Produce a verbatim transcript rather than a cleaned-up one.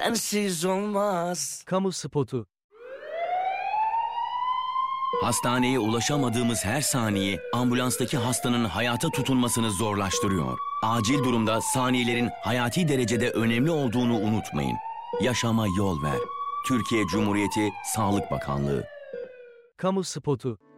sensiz olmaz. Kamu spotu. Hastaneye ulaşamadığımız her saniye ambulanstaki hastanın hayata tutunmasını zorlaştırıyor. Acil durumda saniyelerin hayati derecede önemli olduğunu unutmayın. Yaşama yol ver. Türkiye Cumhuriyeti Sağlık Bakanlığı. Kamu spotu.